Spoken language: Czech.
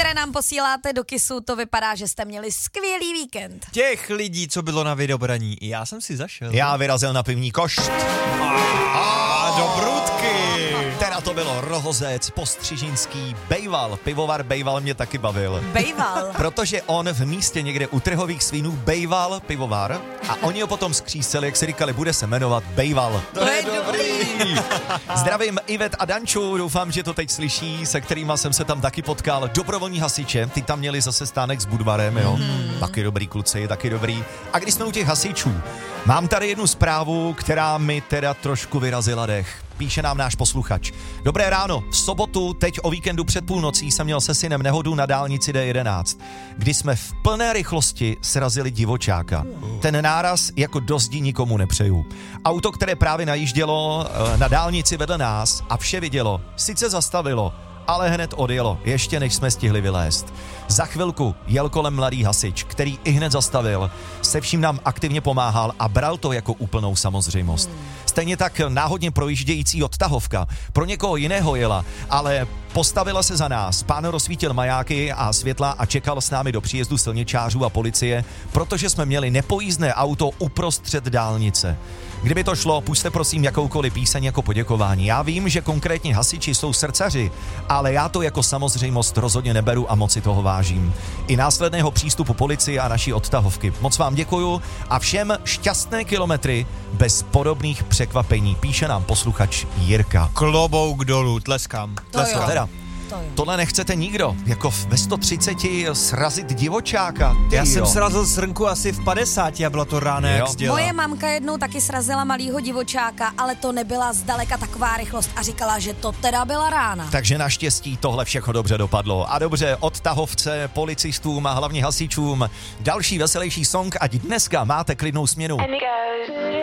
které nám posíláte do KISu, to vypadá, že jste měli skvělý víkend. Těch lidí, co bylo na vydobraní, já jsem si zašel. Já vyrazil na pivní košt. Do Brudky. Teda to bylo Rohozec, Postřižinský, Bejval. Pivovar Bejval mě taky bavil. Bejval. Protože on v místě někde u Trhových Svínů Bejval pivovar a oni ho potom skřísili, jak si říkali, bude se jmenovat Bejval. To je dobrý. Zdravím Ivet a Danču, doufám, že to teď slyší, se kterýma jsem se tam taky potkal. Dobrovolní hasiče, ty tam měli zase stánek s Budvarem, jo. Taky dobrý kluci, taky dobrý. A když jsme u těch hasičů, mám tady jednu zprávu, která mi teda trošku vyrazila dech. Píše nám náš posluchač. Dobré ráno, v sobotu, teď o víkendu před půlnocí jsem měl se synem nehodu na dálnici D11, kdy jsme v plné rychlosti srazili divočáka. Ten náraz jako do zdi nikomu nepřeju. Auto, které právě najíždělo na dálnici vedle nás a vše vidělo, sice zastavilo, ale hned odjelo, ještě než jsme stihli vylézt. Za chvilku jel kolem mladý hasič, který ihned zastavil, se vším nám aktivně pomáhal a bral to jako úplnou samozřejmost. Stejně tak náhodně projíždějící odtahovka pro někoho jiného jela, ale postavila se za nás. Pán rozsvítil majáky a světla a čekal s námi do příjezdu silničářů a policie, protože jsme měli nepojízdné auto uprostřed dálnice. Kdyby to šlo, pusťte prosím jakoukoliv píseň jako poděkování. Já vím, že konkrétně hasiči jsou srdcaři, ale já to jako samozřejmost rozhodně neberu a moc si toho vážím. I následného přístupu policie a naší odtahovky. Moc vám děkuju a všem šťastné kilometry bez podobných překvapení. Píše nám posluchač Jirka. Klobouk dolů, tleskám. Teda, tohle nechcete nikdo, jako ve 130 srazit divočáka. Já jsem srazil srnku asi v 50 a bylo to ráno, jak sděla. Moje mamka jednou taky srazila malýho divočáka, ale to nebyla zdaleka taková rychlost a říkala, že to teda byla rána. Takže naštěstí tohle všechno dobře dopadlo. A dobře, odtahovce, policistům a hlavně hasičům další veselější song, ať dneska máte klidnou směnu.